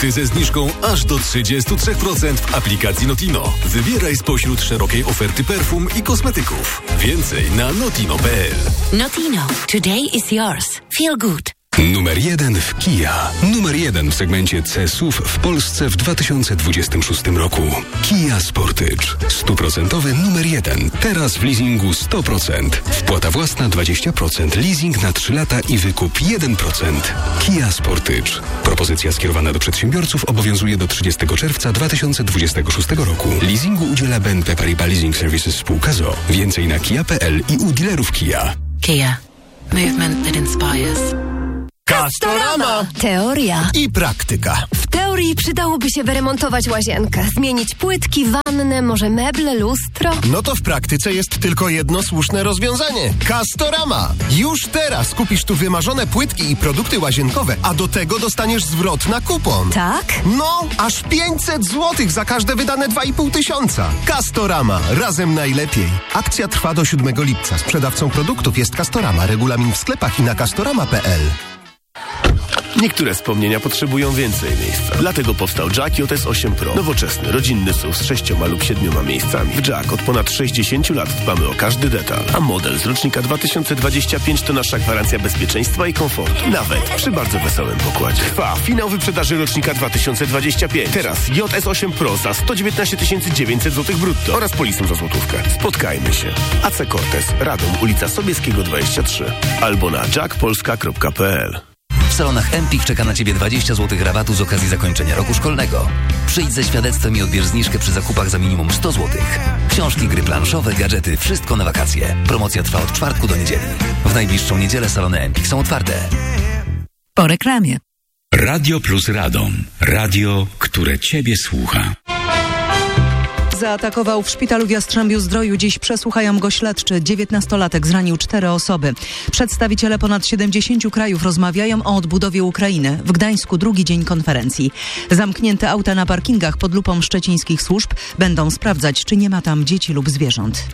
produkty ze zniżką aż do 33% w aplikacji Notino. Wybieraj spośród szerokiej oferty perfum i kosmetyków. Więcej na notino.pl. Notino. Today is yours. Feel good. Numer 1 w Kia. Numer 1 w segmencie C-SUV w Polsce w 2026 roku. Kia Sportage. 100% numer 1. Teraz w leasingu 100%. Wpłata własna 20%. Leasing na 3 lata i wykup 1%. Kia Sportage. Propozycja skierowana do przedsiębiorców obowiązuje do 30 czerwca 2026 roku. Leasingu udziela BNP Paribas Leasing Services spółka ZOO. Więcej na kia.pl i u dealerów Kia. Kia. Movement that inspires. Castorama! Teoria I praktyka. W teorii przydałoby się wyremontować łazienkę, zmienić płytki, wannę, może meble, lustro. No to w praktyce jest tylko jedno słuszne rozwiązanie. Castorama! Już teraz kupisz tu wymarzone płytki i produkty łazienkowe, a do tego dostaniesz zwrot na kupon. Tak? No, aż 500 zł za każde wydane 2,5 tysiąca. Castorama. Razem najlepiej. Akcja trwa do 7 lipca. Sprzedawcą produktów jest Castorama. Regulamin w sklepach i na castorama.pl. Niektóre wspomnienia potrzebują więcej miejsca. Dlatego powstał Jack JS 8 Pro. Nowoczesny, rodzinny SUV z 6 lub 7 miejscami. W Jack od ponad 60 lat dbamy o każdy detal. A model z rocznika 2025 to nasza gwarancja bezpieczeństwa i komfortu. Nawet przy bardzo wesołym pokładzie. Trwa finał wyprzedaży rocznika 2025. Teraz JS 8 Pro za 119 900 zł brutto oraz polisą za złotówkę. Spotkajmy się. AC Cortez, Radom, ulica Sobieskiego 23. Albo na jackpolska.pl. W salonach Empik czeka na Ciebie 20 zł rabatu z okazji zakończenia roku szkolnego. Przyjdź ze świadectwem i odbierz zniżkę przy zakupach za minimum 100 zł. Książki, gry planszowe, gadżety, wszystko na wakacje. Promocja trwa od czwartku do niedzieli. W najbliższą niedzielę salony Empik są otwarte. Po reklamie. Radio Plus Radom. Radio, które Ciebie słucha. Zaatakował w szpitalu w Jastrzębiu-Zdroju. Dziś przesłuchają go śledczy. 19-latek zranił 4 osoby. Przedstawiciele ponad 70 krajów rozmawiają o odbudowie Ukrainy. W Gdańsku drugi dzień konferencji. Zamknięte auta na parkingach pod lupą szczecińskich służb będą sprawdzać, czy nie ma tam dzieci lub zwierząt.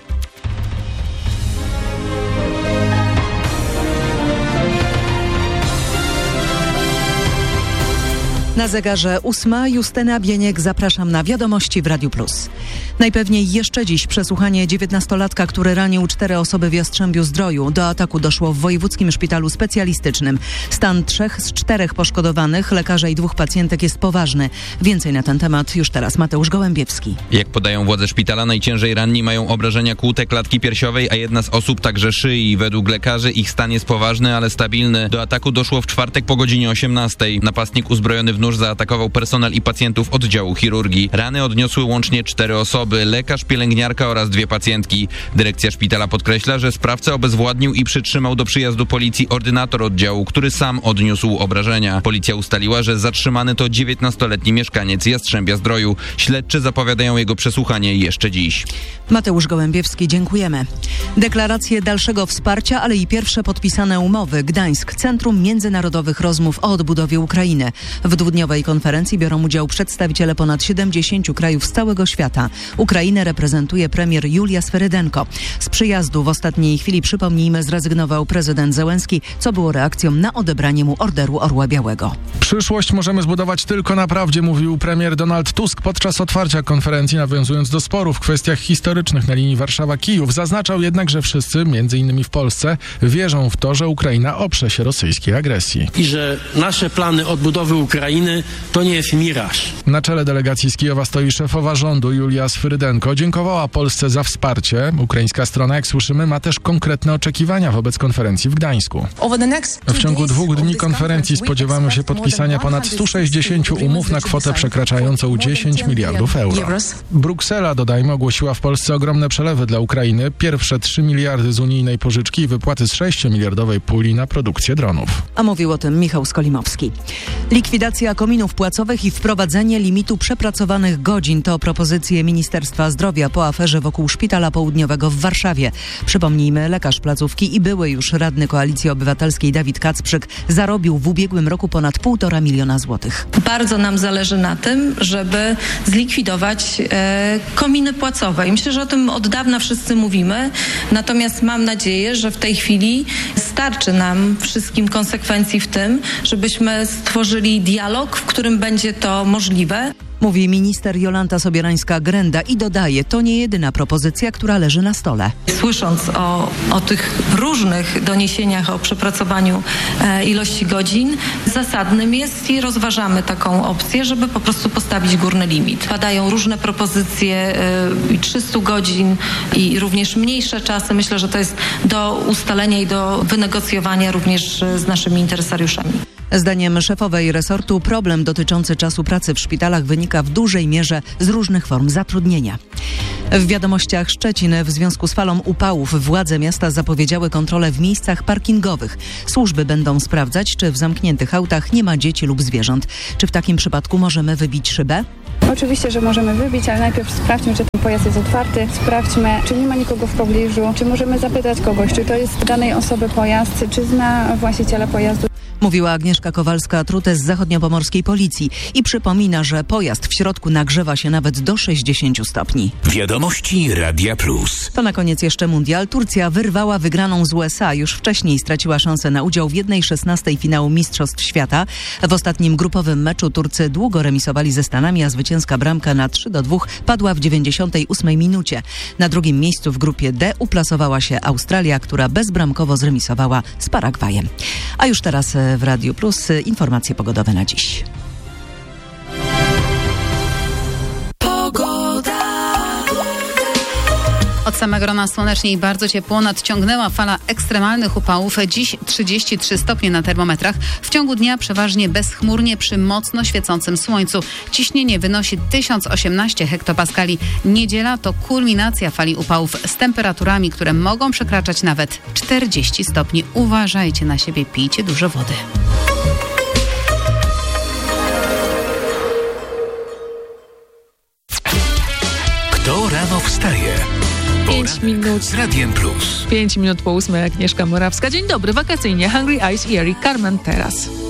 Na zegarze 8. Justyna Bieniek. Zapraszam na wiadomości w Radiu Plus. Najpewniej jeszcze dziś przesłuchanie 19-latka, który ranił 4 osoby w Jastrzębiu-Zdroju. Do ataku doszło w Wojewódzkim Szpitalu Specjalistycznym. Stan 3 z 4 poszkodowanych, lekarza i 2 pacjentek jest poważny. Więcej na ten temat już teraz Mateusz Gołębiewski. Jak podają władze szpitala, najciężej ranni mają obrażenia kłute klatki piersiowej, a jedna z osób także szyi. Według lekarzy ich stan jest poważny, ale stabilny. Do ataku doszło w czwartek po godzinie 18. Napastnik uzbrojony w nóż zaatakował personel i pacjentów oddziału chirurgii. Rany odniosły łącznie 4 osoby, lekarz, pielęgniarka oraz 2 pacjentki. Dyrekcja szpitala podkreśla, że sprawcę obezwładnił i przytrzymał do przyjazdu policji ordynator oddziału, który sam odniósł obrażenia. Policja ustaliła, że zatrzymany to 19-letni mieszkaniec Jastrzębia-Zdroju. Śledczy zapowiadają jego przesłuchanie jeszcze dziś. Mateusz Gołębiewski, dziękujemy. Deklaracje dalszego wsparcia, ale i pierwsze podpisane umowy. Gdańsk, Centrum Międzynarodowych Rozmów o odbudowie Ukrainy. W dwudniowej konferencji biorą udział przedstawiciele ponad 70 krajów z całego świata. Ukrainę reprezentuje premier Julia Swerydenko. Z przyjazdu w ostatniej chwili, przypomnijmy, zrezygnował prezydent Zełenski, co było reakcją na odebranie mu Orderu Orła Białego. Przyszłość możemy zbudować tylko na prawdzie, mówił premier Donald Tusk podczas otwarcia konferencji, nawiązując do sporów w kwestiach historycznych na linii Warszawa-Kijów. Zaznaczał jednak, że wszyscy, między innymi w Polsce, wierzą w to, że Ukraina oprze się rosyjskiej agresji. I że nasze plany odbudowy Ukrainy to nie jest miraż. Na czele delegacji z Kijowa stoi szefowa rządu Julia Swerydenko. Dziękowała Polsce za wsparcie. Ukraińska strona, jak słyszymy, ma też konkretne oczekiwania wobec konferencji w Gdańsku. W ciągu 2 dni konferencji spodziewamy się podpisania ponad 160 umów na kwotę przekraczającą 10 miliardów euro. Bruksela, dodajmy, ogłosiła w Polsce ogromne przelewy dla Ukrainy. Pierwsze 3 miliardy z unijnej pożyczki i wypłaty z 6-miliardowej puli na produkcję dronów. A mówił o tym Michał Skolimowski. Likwidacja kominów płacowych i wprowadzenie limitu przepracowanych godzin to propozycje Ministerstwa Zdrowia po aferze wokół Szpitala Południowego w Warszawie. Przypomnijmy, lekarz placówki i były już radny Koalicji Obywatelskiej Dawid Kacprzyk zarobił w ubiegłym roku ponad 1,5 miliona złotych. Bardzo nam zależy na tym, żeby zlikwidować kominy płacowe. I myślę, że o tym od dawna wszyscy mówimy. Natomiast mam nadzieję, że w tej chwili starczy nam wszystkim konsekwencji w tym, żebyśmy stworzyli dialog dialog, w którym będzie to możliwe. Mówi minister Jolanta Sobierańska-Grenda i dodaje, to nie jedyna propozycja, która leży na stole. Słysząc o tych różnych doniesieniach o przepracowaniu ilości godzin, zasadnym jest i rozważamy taką opcję, żeby po prostu postawić górny limit. Padają różne propozycje, 300 godzin i również mniejsze czasy. Myślę, że to jest do ustalenia i do wynegocjowania również z naszymi interesariuszami. Zdaniem szefowej resortu problem dotyczący czasu pracy w szpitalach wynika w dużej mierze z różnych form zatrudnienia. W Wiadomościach Szczecin w związku z falą upałów władze miasta zapowiedziały kontrolę w miejscach parkingowych. Służby będą sprawdzać, czy w zamkniętych autach nie ma dzieci lub zwierząt. Czy w takim przypadku możemy wybić szybę? Oczywiście, że możemy wybić, ale najpierw sprawdźmy, czy ten pojazd jest otwarty. Sprawdźmy, czy nie ma nikogo w pobliżu, czy możemy zapytać kogoś, czy to jest danej osoby pojazd, czy zna właściciela pojazdu. Mówiła Agnieszka Kowalska-Trute z zachodniopomorskiej policji i przypomina, że pojazd w środku nagrzewa się nawet do 60 stopni. Wiadomości Radia Plus. To na koniec jeszcze mundial. Turcja wyrwała wygraną z USA. Już wcześniej straciła szansę na udział w 1/16 finału Mistrzostw Świata. W ostatnim grupowym meczu Turcy długo remisowali ze Stanami, a zwycięska bramka na 3-2 padła w 98 minucie. Na drugim miejscu w grupie D uplasowała się Australia, która bezbramkowo zremisowała z Paragwajem. A już teraz w Radiu Plus informacje pogodowe na dziś. Od samego rana słonecznie i bardzo ciepło nadciągnęła fala ekstremalnych upałów. Dziś 33 stopnie na termometrach. W ciągu dnia przeważnie bezchmurnie przy mocno świecącym słońcu. Ciśnienie wynosi 1018 hektopaskali. Niedziela to kulminacja fali upałów z temperaturami, które mogą przekraczać nawet 40 stopni. Uważajcie na siebie, pijcie dużo wody. Kto rano wstaje? 5 minut. Z Radiem Plus. 5 minut po 8. Agnieszka Morawska. Dzień dobry, wakacyjnie. Hungry Eyes i Eric Carmen teraz.